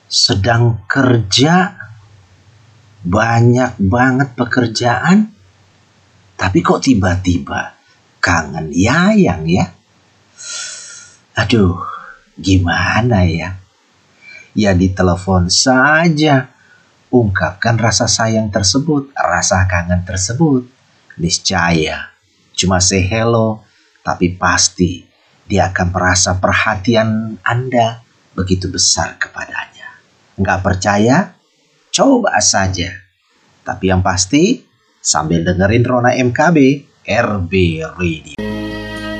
sedang kerja, banyak banget pekerjaan, tapi kok tiba-tiba kangen Yayang ya? Aduh, gimana ya? Ya ditelepon saja, ungkapkan rasa sayang tersebut, rasa kangen tersebut. Niscaya, cuma say hello, tapi pasti dia akan merasa perhatian Anda begitu besar kepadanya. Nggak percaya? Coba saja. Tapi yang pasti, sambil dengerin Rona MKB, RB Radio.